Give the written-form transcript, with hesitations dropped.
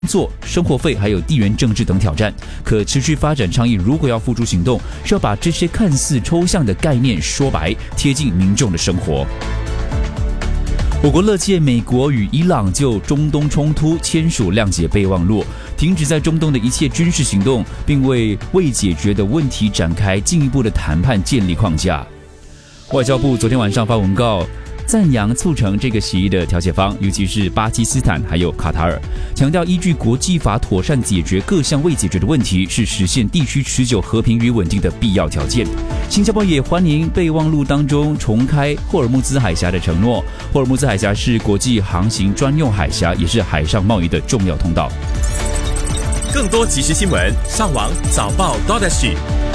作、生活费还有地缘政治等挑战。可持续发展倡议如果要付诸行动，是要把这些看似抽象的概念说白，贴近民众的生活。我国乐见美国与伊朗就中东冲突签署谅解备忘录，停止在中东的一切军事行动，并为未解决的问题展开进一步的谈判建立框架。外交部昨天晚上发文告，赞扬促成这个协议的调解方，尤其是巴基斯坦还有卡塔尔，强调依据国际法妥善解决各项未解决的问题，是实现地区持久和平与稳定的必要条件。新加坡也欢迎备忘录当中重开霍尔木兹海峡的承诺。霍尔木兹海峡是国际航行专用海峡，也是海上贸易的重要通道。 更多即时新闻，上网早报 .SG。